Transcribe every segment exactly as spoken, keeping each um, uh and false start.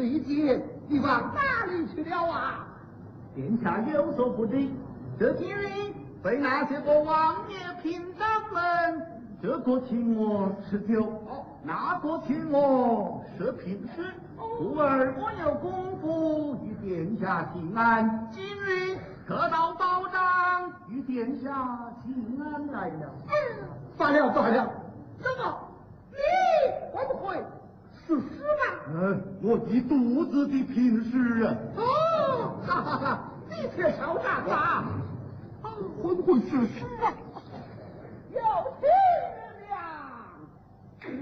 历劫，你往哪里去了啊？ 殿下有所不知，这今日被那些个王爷嫔长们，这个请我吃酒，那个请我设平时，故而我有功夫与殿下请安。今日得到保障，与殿下请安来了。 罢了罢了，怎么你会不会是死吗？ 嗯，我一肚子的平时啊。 哦，哈哈哈，你却少啥子啊？ 会不会是死啊？ 有情人呀！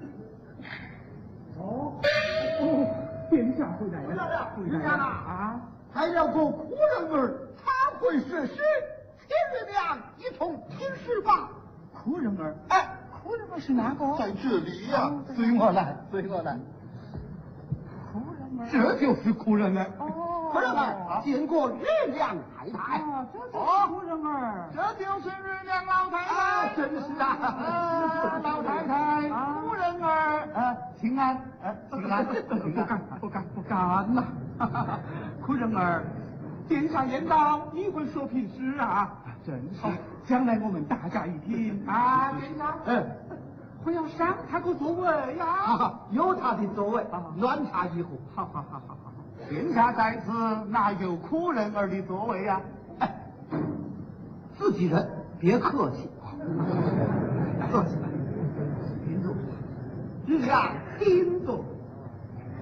哦哦，殿下回来了， 回来了啊！ 还要做苦人儿，他会是死，请月亮一同听事吧。 苦人儿， 哎， 苦人儿是哪个？ 在这里呀、随我来，随我来。 苦人儿， 这就是苦人儿。 哦， 苦人儿见过月亮太太。 啊，这就是苦人儿， 这就是月亮老太太。真是啊， 啊老太太，苦人儿。 啊，请安，啊，请安，不敢，不敢，不敢呐！苦人儿，殿下言道你会说平诗啊，真是，将来我们大家一听啊，殿下， 嗯。 我要赏他个座位呀、 啊，有他的座位，暖茶一壶。 好好好好好，殿下在此哪有苦人儿的座位呀、 哎，自己人，别客气，客气，您坐，月亮听坐。